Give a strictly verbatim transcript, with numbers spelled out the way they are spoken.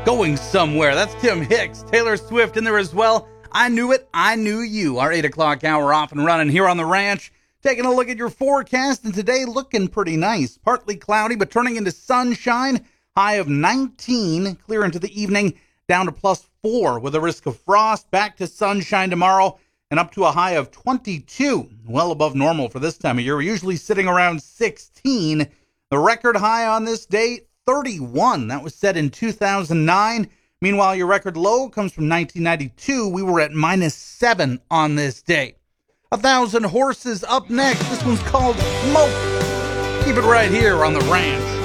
Going somewhere. That's Tim Hicks. Taylor Swift in there as well. I knew it. I knew you. Our eight o'clock hour off and running here on the ranch. Taking a look at your forecast, and today looking pretty nice. Partly cloudy, but turning into sunshine. High of nineteen. Clear into the evening. Down to plus four with a risk of frost. Back to sunshine tomorrow. And up to a high of twenty-two. Well above normal for this time of year. We're usually sitting around sixteen. The record high on this day, thirty-one. That was set in two thousand nine. Meanwhile, your record low comes from nineteen ninety-two. We were at minus seven on this day. A Thousand Horses up next. This one's called Smoke. Keep it right here on the ranch.